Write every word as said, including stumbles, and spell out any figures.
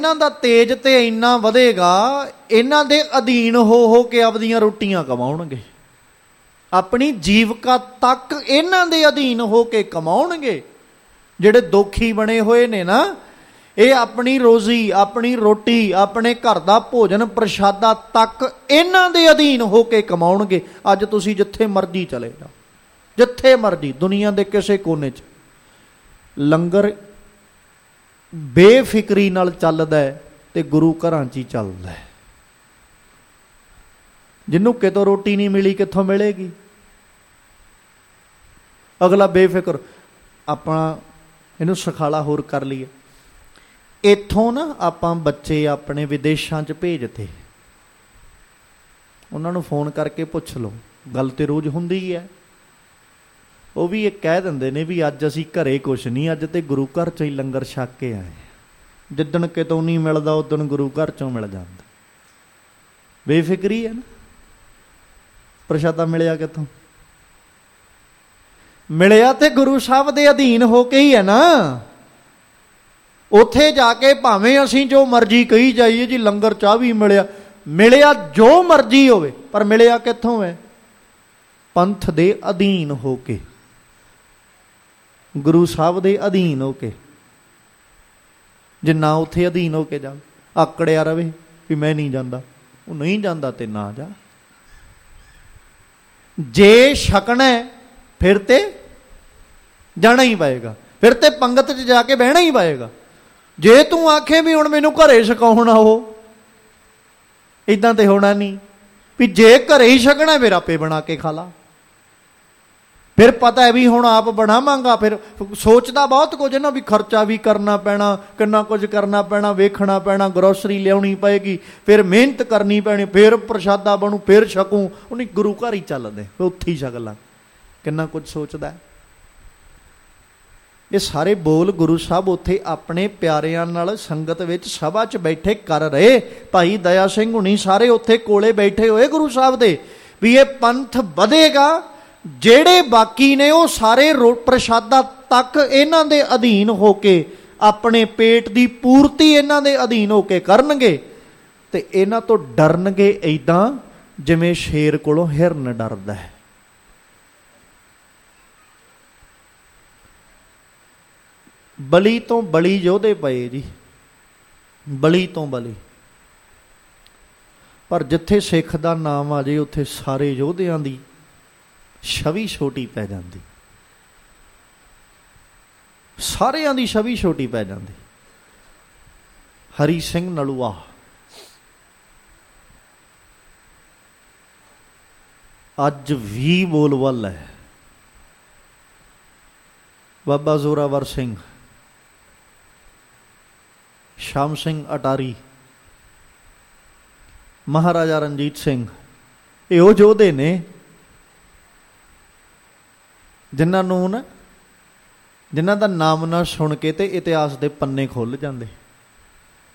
ਇਹਨਾਂ ਦਾ ਤੇਜ ਤੇ ਇੰਨਾ ਵਧੇਗਾ, ਇਹਨਾਂ ਦੇ ਅਧੀਨ ਹੋ ਹੋ ਕੇ ਆਪਦੀਆਂ ਰੋਟੀਆਂ ਕਮਾਉਣਗੇ, ਆਪਣੀ ਜੀਵਕਾ ਤੱਕ ਇਹਨਾਂ ਦੇ ਅਧੀਨ ਹੋ ਕੇ ਕਮਾਉਣਗੇ। ਜਿਹੜੇ ਦੋਖੀ ਬਣੇ ਹੋਏ ਨੇ ਨਾ, ਇਹ ਆਪਣੀ ਰੋਜ਼ੀ, ਆਪਣੀ ਰੋਟੀ, ਆਪਣੇ ਘਰ ਦਾ ਭੋਜਨ ਪ੍ਰਸ਼ਾਦਾ ਤੱਕ ਇਹਨਾਂ ਦੇ ਅਧੀਨ ਹੋ ਕੇ ਕਮਾਉਣਗੇ। ਅੱਜ ਤੁਸੀਂ ਜਿੱਥੇ ਮਰਜ਼ੀ ਚਲੇ ਜਾਓ, ਜਿੱਥੇ ਮਰਜ਼ੀ ਦੁਨੀਆ ਦੇ ਕਿਸੇ ਕੋਨੇ 'ਚ ਲੰਗਰ ਬੇਫਿਕਰੀ ਨਾਲ ਚੱਲਦਾ ਤੇ ਗੁਰੂ ਘਰਾਂ 'ਚ ਹੀ ਚੱਲਦਾ। ਜਿਹਨੂੰ ਕਿਤੋਂ ਰੋਟੀ ਨਹੀਂ ਮਿਲੀ ਕਿੱਥੋਂ ਮਿਲੇਗੀ? ਅਗਲਾ ਬੇਫਿਕਰ। ਆਪਣਾ ਇਹਨੂੰ ਸੁਖਾਲਾ ਹੋਰ ਕਰ ਲਈਏ। ਇੱਥੋਂ ਨਾ ਆਪਾਂ ਬੱਚੇ ਆਪਣੇ ਵਿਦੇਸ਼ਾਂ 'ਚ ਭੇਜਤੇ, ਉਹਨਾਂ ਨੂੰ ਫੋਨ ਕਰਕੇ ਪੁੱਛ ਲਓ, ਗੱਲ ਤੇ ਰੋਜ਼ ਹੁੰਦੀ ਹੀ ਹੈ। ਉਹ ਵੀ ਇਹ ਕਹਿ ਦਿੰਦੇ ਨੇ ਵੀ ਅੱਜ ਅਸੀਂ ਘਰੇ ਕੁਛ ਨਹੀਂ, ਅੱਜ ਤੇ ਗੁਰੂ ਘਰ 'ਚੋਂ ਹੀ ਲੰਗਰ ਛਕ ਕੇ ਆਏ। ਜਿੱਦਣ ਕਿਤੋਂ ਨਹੀਂ ਮਿਲਦਾ ਉਦਣ ਗੁਰੂ ਘਰ 'ਚੋਂ ਮਿਲ ਜਾਂਦਾ। ਬੇਫਿਕਰੀ ਹੈ ਨਾ। ਪ੍ਰਸ਼ਾਦਾ ਮਿਲਿਆ ਕਿੱਥੋਂ? ਮਿਲਿਆ ਤੇ ਗੁਰੂ ਸਾਹਿਬ ਦੇ ਅਧੀਨ ਹੋ ਕੇ ਹੀ ਹੈ ਨਾ। ਉੱਥੇ ਜਾ ਕੇ ਭਾਵੇਂ ਅਸੀਂ ਜੋ ਮਰਜ਼ੀ ਕਹੀ ਜਾਈਏ ਜੀ ਲੰਗਰ ਚਾਹ ਵੀ ਮਿਲਿਆ, ਮਿਲਿਆ ਜੋ ਮਰਜ਼ੀ ਹੋਵੇ, ਪਰ ਮਿਲਿਆ ਕਿੱਥੋਂ ਹੈ? ਪੰਥ ਦੇ ਅਧੀਨ ਹੋ ਕੇ, ਗੁਰੂ ਸਾਹਿਬ ਦੇ ਅਧੀਨ ਹੋ ਕੇ। ਜੇ ਨਾ ਉੱਥੇ ਅਧੀਨ ਹੋ ਕੇ ਜਾ, ਆਕੜਿਆ ਰਵੇ ਵੀ ਮੈਂ ਨਹੀਂ ਜਾਂਦਾ, ਉਹ ਨਹੀਂ ਜਾਂਦਾ ਤੇ ਨਾ ਜਾ। ਜੇ ਛਕਣਾ ਫਿਰ ਤੇ ਜਾਣਾ ਹੀ ਪਏਗਾ, ਫਿਰ ਤੇ ਪੰਗਤ 'ਚ ਜਾ ਕੇ ਬਹਿਣਾ ਹੀ ਪਏਗਾ। ਜੇ ਤੂੰ ਆਖੇ ਵੀ ਹੁਣ ਮੈਨੂੰ ਘਰੇ ਛਕਾਉਣਾ, ਉਹ ਇੱਦਾਂ ਤੇ ਹੋਣਾ ਨਹੀਂ ਵੀ ਜੇ ਘਰੇ ਹੀ ਛਕਣਾ ਫਿਰ ਆਪੇ ਬਣਾ ਕੇ ਖਾ ਲਾ। ਫਿਰ ਪਤਾ ਹੈ ਵੀ ਹੁਣ ਆਪ ਬਣਾਵਾਂਗਾ, ਫਿਰ ਸੋਚਦਾ ਬਹੁਤ ਕੁਝ ਨਾ ਵੀ ਖਰਚਾ ਵੀ ਕਰਨਾ ਪੈਣਾ, ਕਿੰਨਾ ਕੁਝ ਕਰਨਾ ਪੈਣਾ, ਵੇਖਣਾ ਪੈਣਾ, ਗਰੋਸਰੀ ਲਿਆਉਣੀ ਪਏਗੀ, ਫਿਰ ਮਿਹਨਤ ਕਰਨੀ ਪੈਣੀ, ਫਿਰ ਪ੍ਰਸ਼ਾਦਾ ਬਣੂ, ਫਿਰ ਛਕੂੰ। ਉਹਨੇ ਗੁਰੂ ਘਰ ਹੀ ਚੱਲਦੇ, ਉੱਥੇ ਹੀ ਛਕ ਲਾਂ। ਕਿੰਨਾ ਕੁਝ ਸੋਚਦਾ। ਇਹ ਸਾਰੇ ਬੋਲ ਗੁਰੂ ਸਾਹਿਬ ਉੱਥੇ ਆਪਣੇ ਪਿਆਰਿਆਂ ਨਾਲ ਸੰਗਤ ਵਿੱਚ ਸਭਾ 'ਚ ਬੈਠੇ ਕਰ ਰਹੇ। ਭਾਈ ਦਇਆ ਸਿੰਘ ਹੁਣੀ ਸਾਰੇ ਉੱਥੇ ਕੋਲੇ ਬੈਠੇ ਹੋਏ ਗੁਰੂ ਸਾਹਿਬ ਦੇ, ਵੀ ਇਹ ਪੰਥ ਵਧੇਗਾ। ਜਿਹੜੇ ਬਾਕੀ ਨੇ ਉਹ ਸਾਰੇ ਰੋ ਪ੍ਰਸ਼ਾਦਾ ਤੱਕ ਇਹਨਾਂ ਦੇ ਅਧੀਨ ਹੋ ਕੇ, ਆਪਣੇ ਪੇਟ ਦੀ ਪੂਰਤੀ ਇਹਨਾਂ ਦੇ ਅਧੀਨ ਹੋ ਕੇ ਕਰਨਗੇ। ਤੇ ਇਹਨਾਂ ਤੋਂ ਡਰਨਗੇ ਇੱਦਾਂ ਜਿਵੇਂ ਸ਼ੇਰ ਕੋਲੋਂ ਹਿਰਨ ਡਰਦਾ ਹੈ। ਬਲੀ ਤੋਂ ਬਲੀ ਯੋਧੇ ਪਏ ਜੀ, ਬਲੀ ਤੋਂ ਬਲੀ। ਪਰ ਜਿੱਥੇ ਸਿੱਖ ਦਾ ਨਾਮ ਆ ਜੇ ਉੱਥੇ ਸਾਰੇ ਯੋਧਿਆਂ ਦੀ ਛਵੀ ਛੋਟੀ ਪੈ ਜਾਂਦੀ, ਸਾਰਿਆਂ ਦੀ ਛਵੀ ਛੋਟੀ ਪੈ ਜਾਂਦੀ। ਹਰੀ ਸਿੰਘ ਨਲੂਆ, ਅੱਜ ਵੀ ਬੋਲਵੱਲ ਹੈ। ਬਾਬਾ ਜ਼ੋਰਾਵਰ ਸਿੰਘ, ਸ਼ਾਮ ਸਿੰਘ ਅਟਾਰੀ, ਮਹਾਰਾਜਾ ਰਣਜੀਤ ਸਿੰਘ, ਇਹ ਉਹ ਯੋਧੇ ਨੇ ਜਿਨ੍ਹਾਂ ਨੂੰ ਨਾ, ਜਿਨ੍ਹਾਂ ਦਾ ਨਾਮ ਨਾ ਸੁਣ ਕੇ ਤੇ ਇਤਿਹਾਸ ਦੇ ਪੰਨੇ ਖੁੱਲ ਜਾਂਦੇ।